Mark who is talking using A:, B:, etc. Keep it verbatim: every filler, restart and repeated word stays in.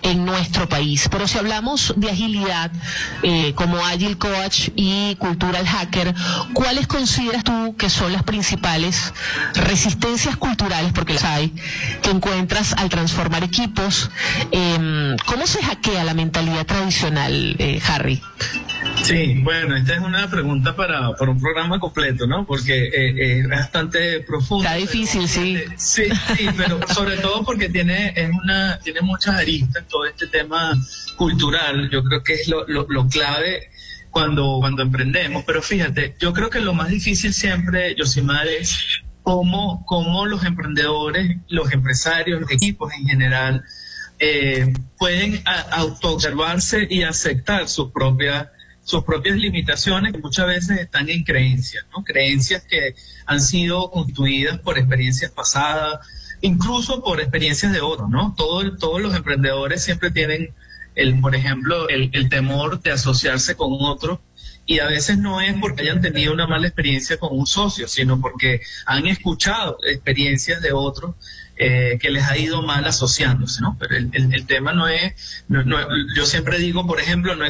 A: en nuestro país. Pero si hablamos de agilidad, eh, como Agile Coach y Cultural Hacker, ¿cuáles consideras tú que son las principales resistencias culturales, porque las hay, que encuentras al transformar equipos? Eh, ¿Cómo se hackea la mentalidad tradicional, eh, Harry?
B: Sí, bueno, esta es una pregunta para, para un programa completo, ¿no? Porque eh, es bastante profundo.
A: Está difícil, sí.
B: Sí, sí, pero sobre todo porque tiene es una tiene muchas aristas todo este tema cultural. Yo creo que es lo, lo, lo clave cuando cuando emprendemos. Pero fíjate, yo creo que lo más difícil siempre, Yosimar, es cómo, cómo los emprendedores, los empresarios, los equipos en general eh, pueden autoobservarse y aceptar sus propias sus propias limitaciones, que muchas veces están en creencias, ¿no? Creencias que han sido constituidas por experiencias pasadas, incluso por experiencias de otros, ¿no? Todo, todos los emprendedores siempre tienen, el, por ejemplo, el, el temor de asociarse con otro, y a veces no es porque hayan tenido una mala experiencia con un socio, sino porque han escuchado experiencias de otros eh, que les ha ido mal asociándose, ¿no? Pero el, el, el tema no es, no, no, yo siempre digo, por ejemplo, no